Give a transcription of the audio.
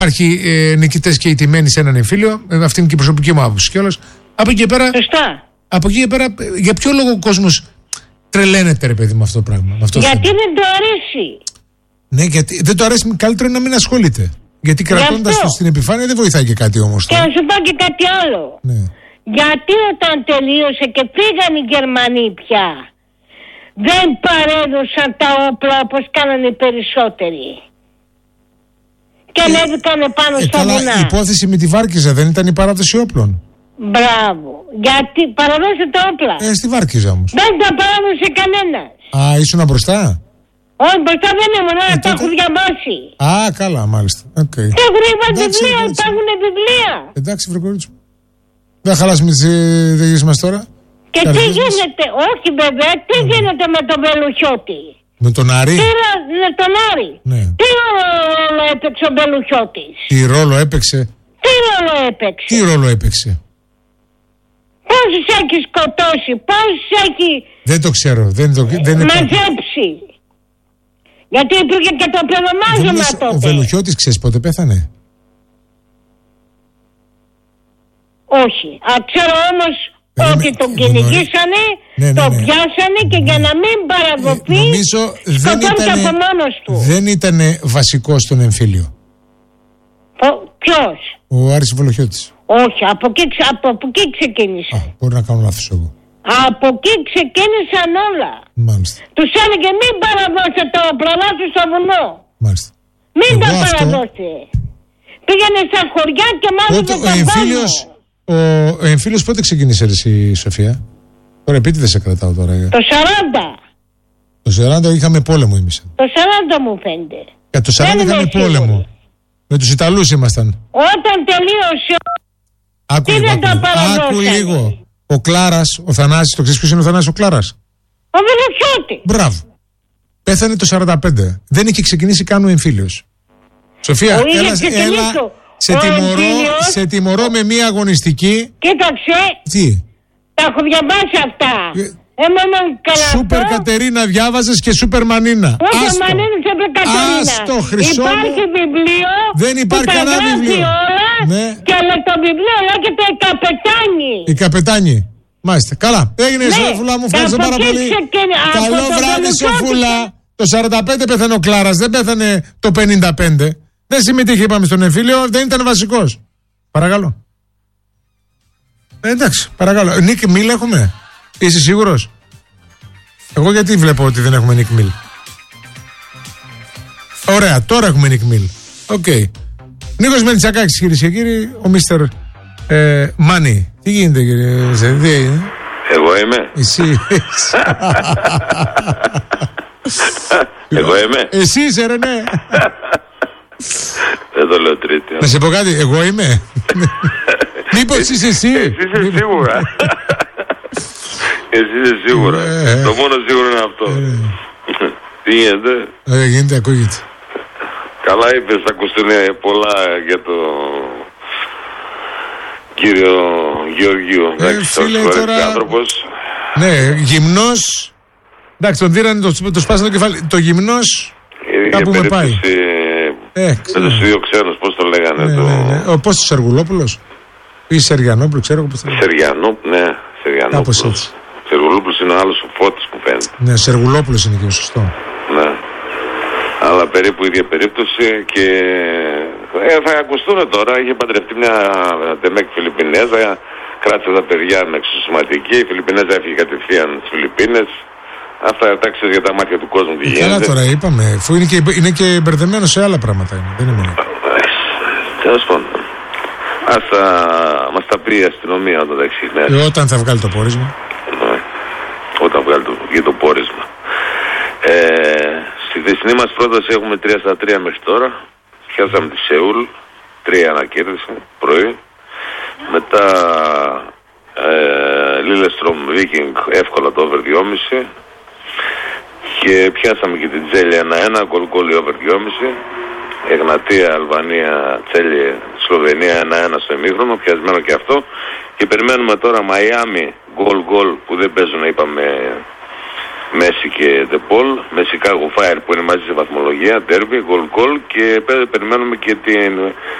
Υπάρχει νικητές και ηττημένοι σε έναν εμφύλιο. Αυτή είναι και η προσωπική μου άποψη κιόλας. Από εκεί και πέρα. Σωστά. Από εκεί και πέρα, για ποιο λόγο ο κόσμος τρελαίνεται, ρε παιδί, με αυτό το πράγμα? Γιατί δεν του αρέσει. Ναι, γιατί δεν του αρέσει, καλύτερο είναι να μην ασχολείται. Γιατί κρατώντας το στην επιφάνεια δεν βοηθάει και κάτι όμως. Και να σου πω και κάτι άλλο. Ναι. Γιατί όταν τελείωσε και πήγαν οι Γερμανοί πια, δεν παρέδωσαν τα όπλα όπως κάνανε οι περισσότεροι. Και ανέβηκανε πάνω στα βουνά. Η υπόθεση με τη Βάρκιζα δεν ήταν η παράδοση όπλων? Μπράβο. Γιατί παραδώσε τα όπλα. Στη Βάρκιζα όμως. Δεν τα παράδοσε κανένας. Ήσουν μπροστά? Όχι, μπροστά δεν ήμουν, αλλά τα έχω διαβάσει. Καλά, μάλιστα. Okay. Τα έχουν βιβλία, υπάρχουν βιβλία. Εντάξει, βρε κορίτσι μου. Δεν χαλάσουμε τις ιδέες μας τώρα. Και τι γίνεται, όχι βέβαια, τι γίνεται με τον Μπελουχιώτη? Με τον Άρη? Με τον Άρη. Ναι. Τι ρόλο έπαιξε ο Μπελουχιώτης? Τι ρόλο έπαιξε? Τι ρόλο έπαιξε? Πόσους έχει σκοτώσει, πόσους έχει... Δεν το ξέρω. μαζέψει. Γιατί υπήρχε και το πλεονομάζωμα τότε. Ο Βελουχιώτης ξέρεις πότε πέθανε? Όχι. Ξέρω όμως ότι τον κυνηγήσανε, τον πιάσανε και για να μην παραδοθεί σκοτώθηκε από μόνος του. Δεν ήταν βασικός στον εμφύλιο. Ποιος? Ο Άρης Βελουχιώτης. Όχι, από εκεί ξεκίνησε. Μπορεί να κάνω λάθος εγώ. Από εκεί ξεκίνησαν όλα. Μάλιστα. Τους έλεγε μην παραδώσετε τα όπλα του στο βουνό. Μάλιστα. Μην τα παραδώσετε. Πήγαινε στα χωριά και μάλιστα τον κόσμο. Ο εμφύλιος πότε ξεκίνησε εσύ, Σοφία? Τώρα επίτηδες σε κρατάω τώρα. Το 40. Το 40 είχαμε πόλεμο εμείς. Το 40 μου φαίνεται. Για το 40 είχαμε πόλεμο. Με τους Ιταλούς ήμασταν. Όταν τελείωσε. Άκου λίγο. Ο Κλάρας, ο Θανάσης, το ξέρεις ποιος είναι ο Θανάσης ο Κλάρας? Ο Βελουχιώτης. Μπράβο. Πέθανε το 45. Δεν είχε ξεκινήσει καν ο εμφύλιος. Σοφία, έλα, σε τιμωρώ με μία αγωνιστική. Κοίταξε. Τι? Τα έχω διαβάσει αυτά. Σούπερ Κατερίνα διάβαζες και Σούπερ Μανίνα. Όχι Μανίνα, Σούπερ Κατερίνα. Άστο, χρυσό. Υπάρχει βιβλίο. Δεν υπάρχει κανένα βιβλίο. Ναι. Και με το βιβλίο λέγεται η Καπετάνη. Η Καπετάνη. Μάλιστα. Καλά. Έγινε η Σοφούλα μου. Ευχαριστώ πάρα πολύ. Καλό βράδυ, Σοφούλα. Το 45 πέθανε ο Κλάρας. Δεν πέθανε το 55. Δεν συμμετείχε, είπαμε, στον εμφύλιο. Δεν ήταν βασικός. Παρακαλώ. Εντάξει, παρακαλώ. Νίκ Μιλ έχουμε? Είσαι σίγουρος? Εγώ γιατί βλέπω ότι δεν έχουμε Νίκ Μιλ? Ωραία, τώρα έχουμε Νίκ Μιλ. Οκ. Νίκος Μελισσακάκης, κυρίες και κύριοι, ο Μίστερ Μάνι. Τι γίνεται, κύριε Ζεδί? Εγώ είμαι. Εσύ. Εγώ είμαι. Εσύ είσαι, ρε, ναι. Δεν το λέω τρίτη. Να σε πω κάτι, εγώ είμαι. Μήπως είσαι εσύ? Εσύ είσαι σίγουρα. Εσύ είσαι σίγουρα. Το μόνο σίγουρο είναι αυτό. Τι γίνεται? Δεν γίνεται, ακούγεται. Καλά είπες, θα ακουστούν πολλά για το κύριο Γεωργίου. Φίλε, τώρα... άνθρωπος. Ναι, γυμνός. Εντάξει, τον δίρανε, το σπάσανε το κεφάλι. Το γυμνός, κάπου με πάει. Με τους δύο ξένους, πώς το λέγανε. Ο πώς το Σεργουλόπουλος ή Σεργιανόπουλο, ξέρω πώς το λέγανε. Σεργιανόπουλος. Κάπως έτσι. Σεργουλόπουλος είναι ο άλλος ο Φώτης που φαίνεται. Ναι, Σεργουλόπουλος είναι και σωστό. Ναι. Αλλά περίπου ίδια περίπτωση και θα ακουστούν τώρα. Είχε παντρευτεί μια τεμέκ Φιλιππινέζα, κράτησε τα παιδιά με εξωσωματική. Η Φιλιππινέζα έφυγε κατευθείαν στις Φιλιππίνες. Αυτά εντάξει για τα μάτια του κόσμου τι γίνεται. Καλά τώρα είπαμε, αφού είναι και μπερδεμένο σε άλλα πράγματα. Δεν είναι μόνο. Τέλος πάντων. Ας μας τα πει η αστυνομία όταν τα εξηγήσει. Όταν θα βγάλει το πόρισμα. Όταν βγάλει το πόρισμα. Στη δεσινή μας πρόταση έχουμε 3-3 μέχρι τώρα. Πιάσαμε τη Σεούλ, 3 ανακέρδιση πρωί. Μετά Λίλεστρομ Βίκινγκ εύκολα το over 2,5. Και πιάσαμε και την Τζέλια 1-1, γκολ over 2,5. Εγνατία, Αλβανία, Τσέλια, Σλοβενία 1-1 στο ημίχρονο, πιασμένο και αυτό. Και περιμένουμε τώρα Μαϊάμι, γκολ που δεν παίζουν, είπαμε, Μέση και Ντεπόλ, με Σικάγο Φάιρ που είναι μαζί σε βαθμολογία, ντέρμπι, γκολ και περιμένουμε και